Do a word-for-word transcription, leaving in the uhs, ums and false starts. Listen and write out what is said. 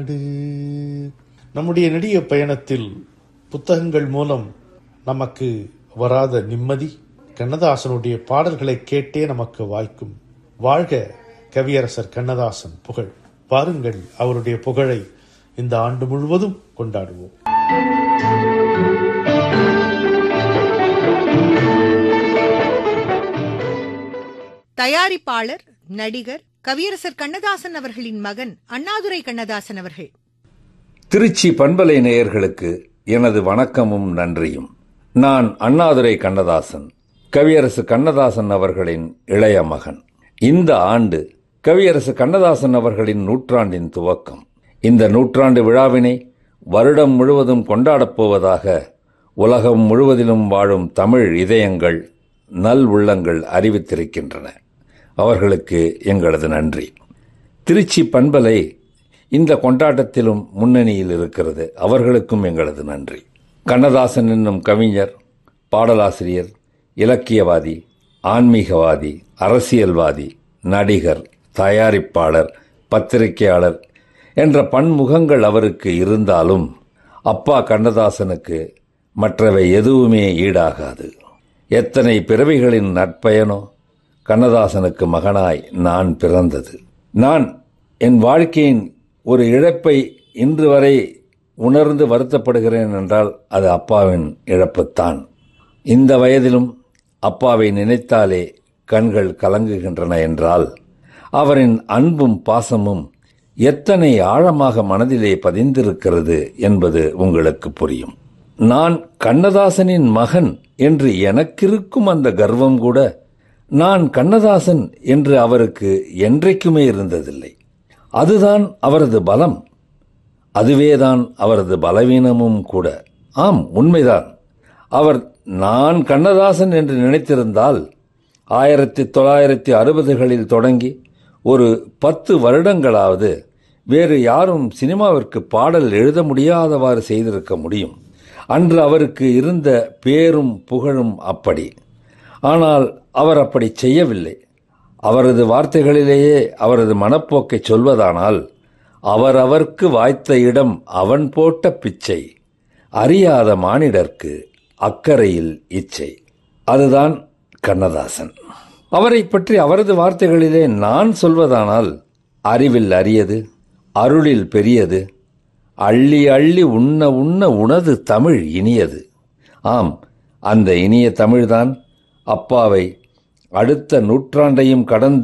நம்முடைய நெடிய பயணத்தில் புத்தகங்கள் மூலம் நமக்கு வராத நிம்மதி கண்ணதாசனுடைய பாடல்களை கேட்டே நமக்கு வாய்க்கும். வாழ்க கவியரசர் கண்ணதாசன் புகழ். பாருங்கள், அவருடைய புகழை இந்த ஆண்டு முழுவதும் கொண்டாடுவோம். தயாரிப்பாளர், நடிகர், கவியரசர் கண்ணதாசன் அவர்களின் மகன் அண்ணாதுரை கண்ணதாசன் அவர்கள். திருச்சி பண்பலை நேயர்களுக்கு எனது வணக்கமும் நன்றியும். நான் அண்ணாதுரை கண்ணதாசன், கவியரசு கண்ணதாசன் அவர்களின் இளைய மகன். இந்த ஆண்டு கவியரசு கண்ணதாசன் அவர்களின் நூற்றாண்டின் துவக்கம். இந்த நூற்றாண்டு விழாவினை வருடம் முழுவதும் கொண்டாடப் போவதாக உலகம் முழுவதிலும் வாழும் தமிழ் இதயங்கள், நல் உள்ளங்கள் அறிவித்திருக்கின்றன. அவர்களுக்கு எங்களது நன்றி. திருச்சி பண்பலை இந்த கொண்டாட்டத்திலும் முன்னணியில் இருக்கிறது. அவர்களுக்கும் எங்களது நன்றி. கண்ணதாசன் என்னும் கவிஞர், பாடலாசிரியர், இலக்கியவாதி, ஆன்மீகவாதி, அரசியல்வாதி, நடிகர், தயாரிப்பாளர், பத்திரிகையாளர் என்ற பன்முகங்கள் அவருக்கு இருந்தாலும் அப்பா கண்ணதாசனுக்கு மற்றவை எதுவுமே ஈடாகாது. எத்தனை பிறவிகளின் நற்பயனோ கண்ணதாசனுக்கு மகனாய் நான் பிறந்தது. நான் என் வாழ்க்கையின் ஒரு இழப்பை இன்று வரை உணர்ந்து வருத்தப்படுகிறேன் என்றால் அது அப்பாவின் இழப்புத்தான். இந்த வயதிலும் அப்பாவை நினைத்தாலே கண்கள் கலங்குகின்றன என்றால் அவரின் அன்பும் பாசமும் எத்தனை ஆழமாக மனதிலே பதிந்திருக்கிறது என்பது உங்களுக்கு புரியும். நான் கண்ணதாசனின் மகன் என்று எனக்கிருக்கும் அந்த கர்வம் கூட நான் கண்ணதாசன் என்று அவருக்கு என்றைக்குமே இருந்ததில்லை. அதுதான் அவரது பலம், அதுவேதான் அவரது பலவீனமும் கூட. ஆம், உண்மைதான். அவர் நான் கண்ணதாசன் என்று நினைத்திருந்தால் ஆயிரத்தி தொள்ளாயிரத்தி அறுபதுகளில் தொடங்கி ஒரு பத்து வருடங்களாவது வேறு யாரும் சினிமாவிற்கு பாடல் எழுத முடியாதவாறு செய்திருக்க முடியும். அன்று அவருக்கு இருந்த பேரும் புகழும் அப்படி. ஆனால் அவர் அப்படி செய்யவில்லை. அவரது வார்த்தைகளிலேயே அவரது மனப்போக்கை சொல்வதானால், அவரவர்க்கு வாய்த்த இடம் அவன் போட்ட பிச்சை, அறியாத மானிடர்க்கு அக்கறையில் இச்சை. அதுதான் கண்ணதாசன். அவரை பற்றி அவரது வார்த்தைகளிலே நான் சொல்வதானால், அறிவில் அரியது, அருளில் பெரியது, அள்ளி அள்ளி உண்ண உண்ண உனது தமிழ் இனியது. ஆம், அந்த இனிய தமிழ்தான் அப்பாவை அடுத்த நூற்றாண்டையும் கடந்து